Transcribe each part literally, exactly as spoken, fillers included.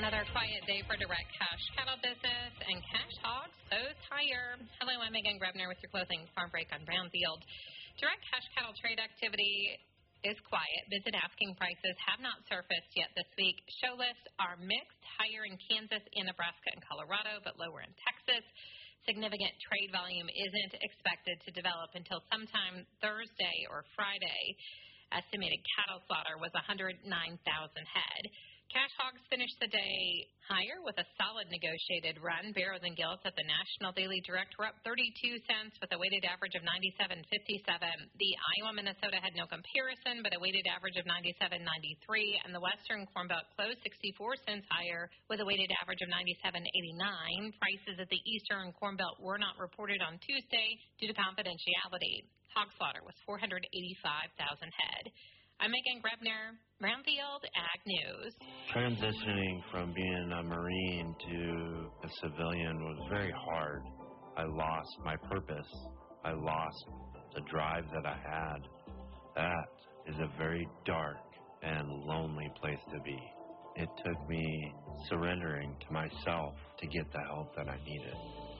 Another quiet day for direct cash cattle business and cash hogs close higher. Hello, I'm Megan Grebner with your closing farm break on Brownfield. Direct cash cattle trade activity is quiet. Visit asking prices have not surfaced yet this week. Show lists are mixed, higher in Kansas and Nebraska and Colorado, but lower in Texas. Significant trade volume isn't expected to develop until sometime Thursday or Friday. Estimated cattle slaughter was one hundred nine thousand head. Cash hogs finished the day higher with a solid negotiated run. Barrows and Gilts at the National Daily Direct were up thirty-two cents with a weighted average of ninety-seven fifty-seven. The Iowa Minnesota had no comparison, but a weighted average of ninety-seven ninety-three, and the Western Corn Belt closed sixty-four cents higher with a weighted average of ninety-seven eighty-nine. Prices at the Eastern Corn Belt were not reported on Tuesday due to confidentiality. Hog slaughter was four hundred eighty-five thousand head. I'm Megan Grebner, Brownfield Ag News. Transitioning from being a Marine to a civilian was very hard. I lost my purpose. I lost the drive that I had. That is a very dark and lonely place to be. It took me surrendering to myself to get the help that I needed.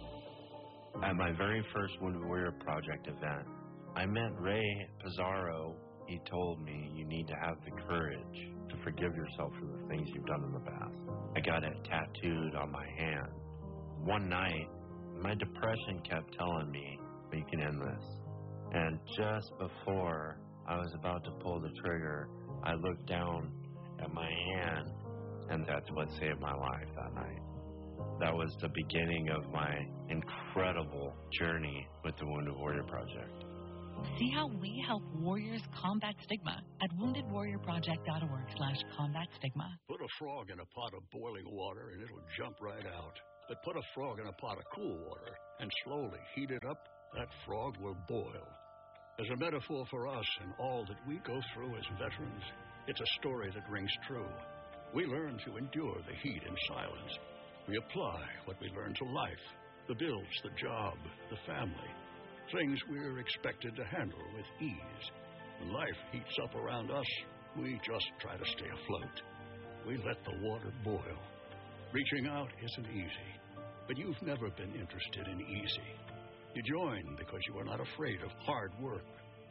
At my very first Wounded Warrior Project event, I met Ray Pizarro. He told me you need to have the courage to forgive yourself for the things you've done in the past. I got it tattooed on my hand. One night, my depression kept telling me, you can end this. And just before I was about to pull the trigger, I looked down at my hand, and that's what saved my life that night. That was the beginning of my incredible journey with the Wounded Warrior Project. See how we help warriors combat stigma at wounded warrior project dot org slash combat stigma. Put a frog in a pot of boiling water and it'll jump right out. But put a frog in a pot of cool water and slowly heat it up, that frog will boil. As a metaphor for us and all that we go through as veterans, it's a story that rings true. We learn to endure the heat in silence. We apply what we learn to life, the bills, the job, the family. Things we're expected to handle with ease. When life heats up around us, we just try to stay afloat. We let the water boil. Reaching out isn't easy, but you've never been interested in easy. You join because you are not afraid of hard work.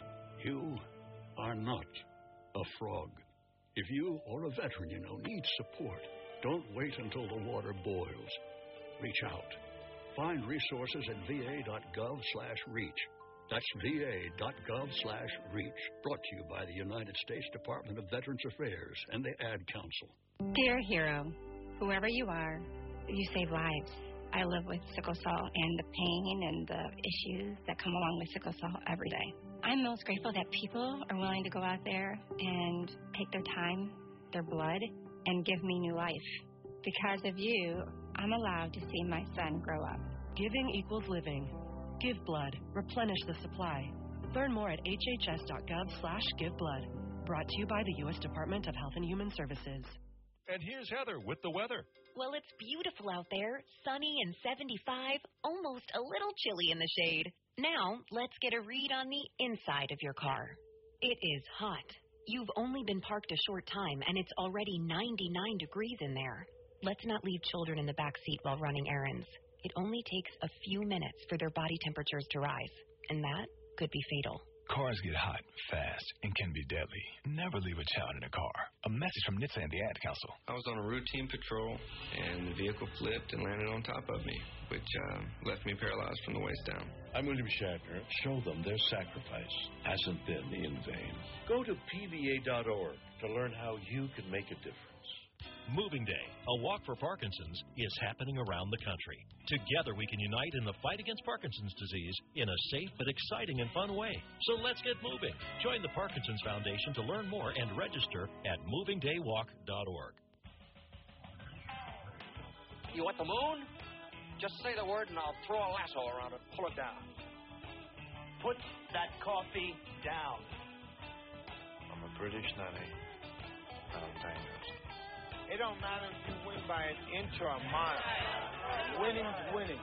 You are not a frog. If you or a veteran you know needs support, don't wait until the water boils. Reach out. Find resources at V A dot gov slash reach. That's V A dot gov slash reach. Brought to you by the United States Department of Veterans Affairs and the Ad Council. Dear hero, whoever you are, you save lives. I live with sickle cell and the pain and the issues that come along with sickle cell every day. I'm most grateful that people are willing to go out there and take their time, their blood, and give me new life. Because of you, I'm allowed to see my son grow up. Giving equals living. Give blood. Replenish the supply. Learn more at H H S dot gov slash give blood. Brought to you by the U S Department of Health and Human Services. And here's Heather with the weather. Well, it's beautiful out there. Sunny and seventy-five. Almost a little chilly in the shade. Now, let's get a read on the inside of your car. It is hot. You've only been parked a short time, and it's already ninety-nine degrees in there. Let's not leave children in the back seat while running errands. It only takes a few minutes for their body temperatures to rise, and that could be fatal. Cars get hot, fast, and can be deadly. Never leave a child in a car. A message from N H T S A and the Ad Council. I was on a routine patrol, and the vehicle flipped and landed on top of me, which uh, left me paralyzed from the waist down. I'm William Shatner. Show them their sacrifice hasn't been in vain. Go to P V A dot org to learn how you can make a difference. Moving Day, a walk for Parkinson's, is happening around the country. Together we can unite in the fight against Parkinson's disease in a safe but exciting and fun way. So let's get moving. Join the Parkinson's Foundation to learn more and register at moving day walk dot org. You want the moon? Just say the word and I'll throw a lasso around it and pull it down. Put that coffee down. I'm a British nutty. I'm dangerous. It don't matter if you win by an inch or a mile. Winning's winning.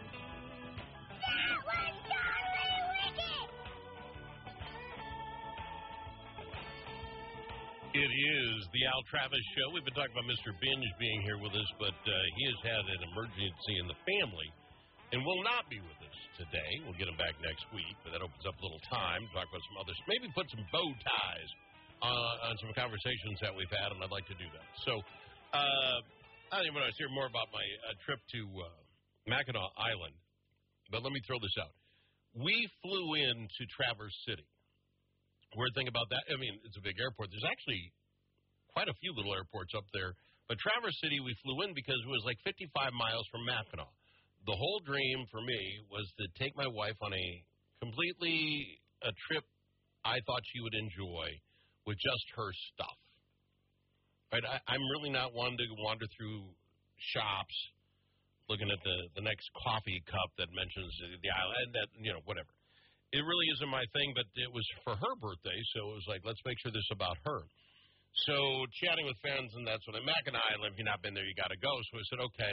That was totally wicked! It is the Al Travis Show. We've been talking about Mister Binge being here with us, but uh, he has had an emergency in the family and will not be with us today. We'll get him back next week, but that opens up a little time to talk about some others. Maybe put some bow ties uh, on some conversations that we've had, and I'd like to do that. So uh, I don't even want to hear more about my uh, trip to uh, Mackinac Island, but let me throw this out. We flew into Traverse City. Weird thing about that, I mean, it's a big airport. There's actually quite a few little airports up there. But Traverse City, we flew in because it was like fifty-five miles from Mackinac. The whole dream for me was to take my wife on a completely a trip I thought she would enjoy with just her stuff. Right? I, I'm really not one to wander through shops looking at the, the next coffee cup that mentions the island, that, you know, whatever. It really isn't my thing, but it was for her birthday, so it was like, let's make sure this is about her. So chatting with friends, and that's when I'm Mackinac Island. If you've not been there, you got to go. So I said, okay,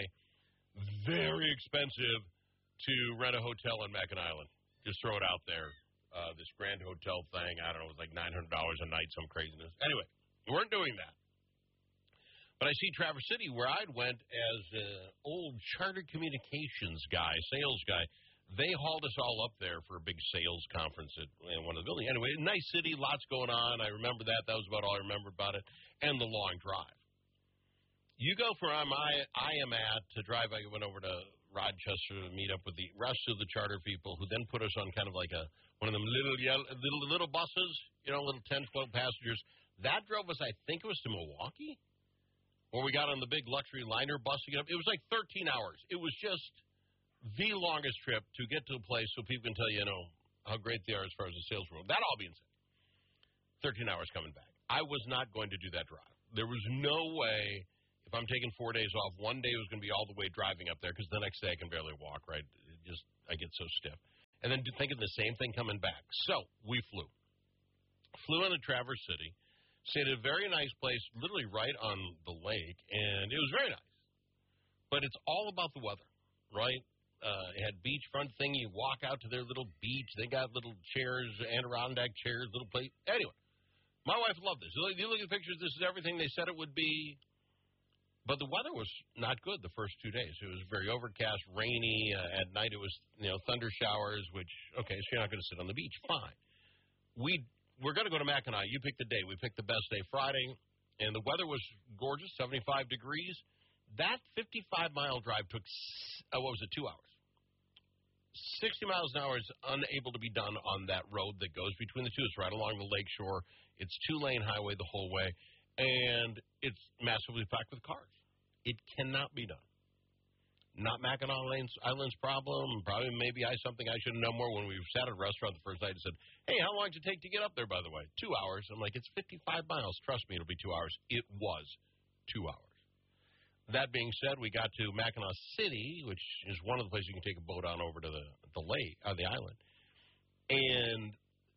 very expensive to rent a hotel in Mackinac Island. Just throw it out there. Uh, this Grand Hotel thing, I don't know, it was like nine hundred dollars a night, some craziness. Anyway, we weren't doing that. But I see Traverse City, where I went as an old charter communications guy, sales guy. They hauled us all up there for a big sales conference at in one of the buildings. Anyway, nice city, lots going on. I remember that. That was about all I remember about it. And the long drive. You go from I, I am at to drive. I went over to Rochester to meet up with the rest of the charter people, who then put us on kind of like a one of them little yellow, little little buses, you know, little ten, twelve passengers. That drove us, I think it was to Milwaukee, where we got on the big luxury liner bus to get up. It was like thirteen hours. It was just the longest trip to get to a place so people can tell you, you know, how great they are as far as the sales room. That all being said, thirteen hours coming back. I was not going to do that drive. There was no way, if I'm taking four days off, one day was going to be all the way driving up there, because the next day I can barely walk, right? It just, I get so stiff. And then thinking the same thing coming back. So we flew. Flew into Traverse City, stayed at a very nice place, literally right on the lake, and it was very nice. But it's all about the weather, right? Uh, it had beachfront thing. You walk out to their little beach. They got little chairs, Adirondack chairs, little place. Anyway, my wife loved this. You look at the pictures, this is everything they said it would be. But the weather was not good the first two days. It was very overcast, rainy. Uh, at night it was, you know, thunder showers, which, okay, so you're not going to sit on the beach. Fine. We, we're going to go to Mackinac. You picked the day. We picked the best day, Friday, and the weather was gorgeous, seventy-five degrees. That fifty-five mile drive took, uh, what was it, two hours. sixty miles an hour is unable to be done on that road that goes between the two. It's right along the lake shore. It's two-lane highway the whole way, and it's massively packed with cars. It cannot be done. Not Mackinac Island's problem. Probably maybe I something I should know more. When we sat at a restaurant the first night, I said, hey, how long did it take to get up there, by the way? Two hours. I'm like, it's fifty-five miles. Trust me, it'll be two hours. It was two hours. That being said, we got to Mackinac City, which is one of the places you can take a boat on over to the, the lake, or the island. And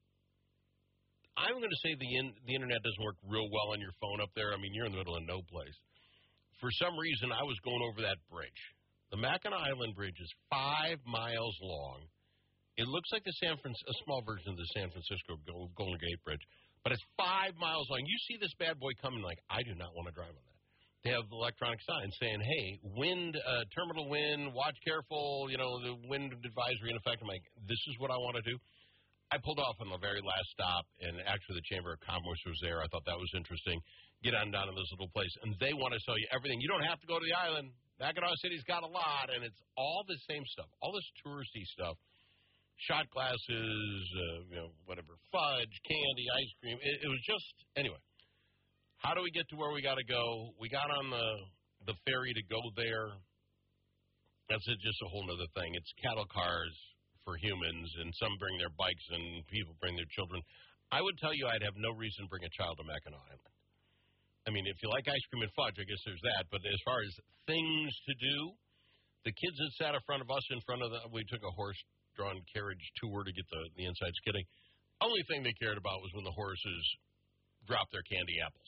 I'm going to say the in, the internet doesn't work real well on your phone up there. I mean, you're in the middle of no place. For some reason, I was going over that bridge. The Mackinac Island Bridge is five miles long. It looks like the San Fran- a small version of the San Francisco Golden Gate Bridge, but it's five miles long. You see this bad boy coming, like, I do not want to drive on that. They have electronic signs saying, hey, wind, uh, terminal wind, watch careful, you know, the wind advisory in effect. I'm like, this is what I want to do. I pulled off on the very last stop, and actually the Chamber of Commerce was there. I thought that was interesting. Get on down to this little place, and they want to sell you everything. You don't have to go to the island. Mackinac City's got a lot, and it's all the same stuff, all this touristy stuff. Shot glasses, uh, you know, whatever, fudge, candy, ice cream. It, it was just, anyway. How do we get to where we got to go? We got on the the ferry to go there. That's a, just a whole other thing. It's cattle cars for humans, and some bring their bikes, and people bring their children. I would tell you I'd have no reason to bring a child to Mackinac Island. I mean, if you like ice cream and fudge, I guess there's that. But as far as things to do, the kids that sat in front of us, in front of the, we took a horse-drawn carriage tour to get the, the inside skidding. Only thing they cared about was when the horses dropped their candy apples.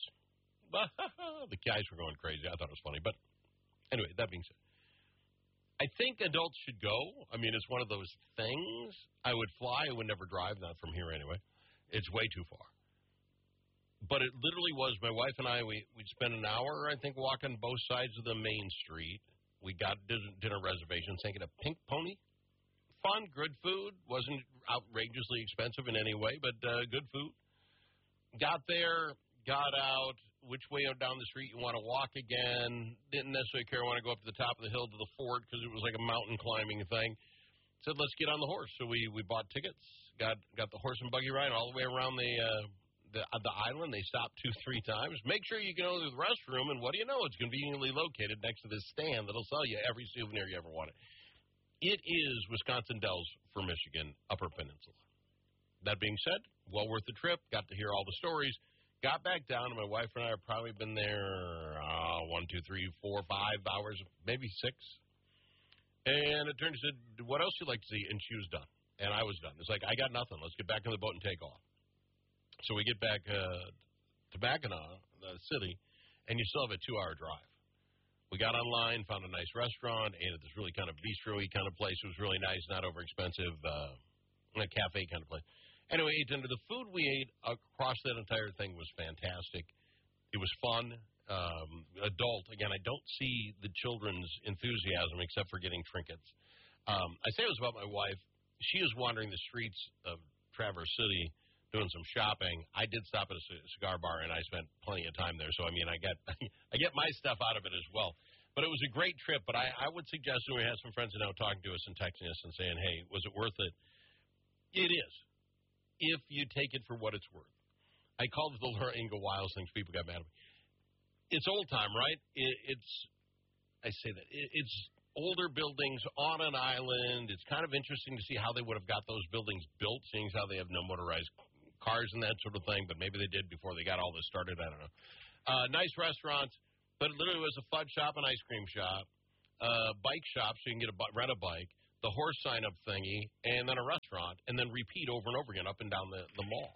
The guys were going crazy. I thought it was funny. But anyway, that being said, I think adults should go. I mean, it's one of those things. I would fly. I would never drive, not from here anyway. It's way too far. But it literally was, my wife and I, we, we'd spend an hour, I think, walking both sides of the main street. We got dinner reservations, thinking of Pink Pony. Fun, good food. Wasn't outrageously expensive in any way, but uh, good food. Got there, got out, which way down the street you want to walk again. Didn't necessarily care, want to go up to the top of the hill to the fort because it was like a mountain climbing thing. Said, let's get on the horse. So we, we bought tickets, got got the horse and buggy ride all the way around the uh, the, uh, the island. They stopped two, three times. Make sure you can go to the restroom, and what do you know? It's conveniently located next to this stand that'll sell you every souvenir you ever wanted. It is Wisconsin Dells for Michigan, Upper Peninsula. That being said, well worth the trip. Got to hear all the stories. Got back down, and my wife and I have probably been there uh, one, two, three, four, five hours, maybe six. And it turned to, said, what else you like to see? And she was done. And I was done. It's like, I got nothing. Let's get back in the boat and take off. So we get back uh, to Mackinac, the city, and you still have a two-hour drive. We got online, found a nice restaurant, ate at this really kind of bistro-y kind of place. It was really nice, not overexpensive, uh, a cafe kind of place. Anyway, ate dinner. The food we ate across that entire thing was fantastic. It was fun. Um, adult, again, I don't see the children's enthusiasm except for getting trinkets. Um, I say it was about my wife. She was wandering the streets of Traverse City doing some shopping. I did stop at a cigar bar, and I spent plenty of time there. So, I mean, I get I get my stuff out of it as well. But it was a great trip. But I, I would suggest, when we have some friends now talking to us and texting us and saying, hey, was it worth it? It is, if you take it for what it's worth. I called it the Laura Ingalls Wilder things. People got mad at me. It's old time, right? It, it's, I say that, it, it's older buildings on an island. It's kind of interesting to see how they would have got those buildings built, seeing as how they have no motorized cars and that sort of thing, but maybe they did before they got all this started. I don't know. Uh, nice restaurants, but it literally was a fudge shop, an ice cream shop, uh, bike shop so you can get a rent a bike, the horse sign-up thingy, and then a restaurant, and then repeat over and over again up and down the, the mall.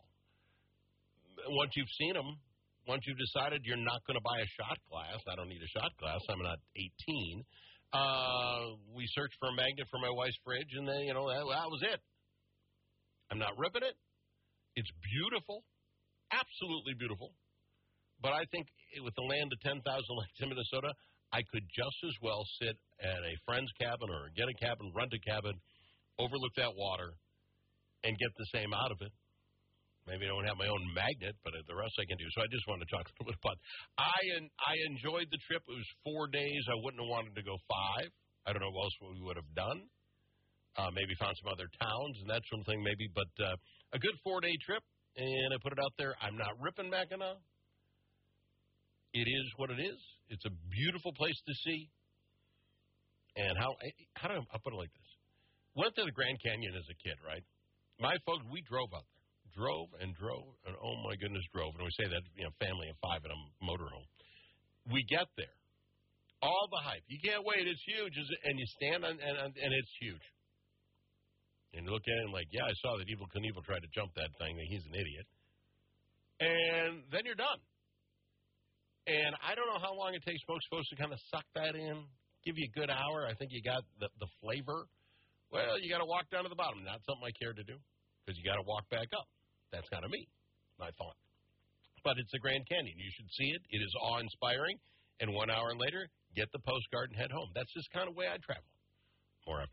Once you've seen them, once you've decided you're not going to buy a shot glass, I don't need a shot glass, I'm not eighteen, uh, we searched for a magnet for my wife's fridge, and then, you know, that, that was it. I'm not ripping it. It's beautiful, absolutely beautiful. But I think with the land of ten thousand lakes in Minnesota, I could just as well sit at a friend's cabin or get a cabin, rent a cabin, overlook that water, and get the same out of it. Maybe I don't have my own magnet, but the rest I can do. So I just wanted to talk a little bit about it. I, I enjoyed the trip. It was four days. I wouldn't have wanted to go five. I don't know what else we would have done. Uh, maybe found some other towns and that sort of thing maybe. But uh, a good four-day trip, and I put it out there. I'm not ripping Mackinac. It is what it is. It's a beautiful place to see. And how how do I put it like this? Went to the Grand Canyon as a kid, right? My folks, we drove out there. Drove and drove, and oh, my goodness, drove. And we say that, you know, family of five in a motorhome. We get there. All the hype. You can't wait. It's huge. And you stand on, and, and it's huge. And you look at it and like, yeah, I saw that Evel Knievel tried to jump that thing. He's an idiot. And then you're done. And I don't know how long it takes folks supposed to kind of suck that in, give you a good hour. I think you got the, the flavor. Well, you got to walk down to the bottom. Not something I care to do because you got to walk back up. That's kind of me, my thought. But it's the Grand Canyon. You should see it. It is awe-inspiring. And one hour later, get the postcard and head home. That's just kind of the way I travel. More after.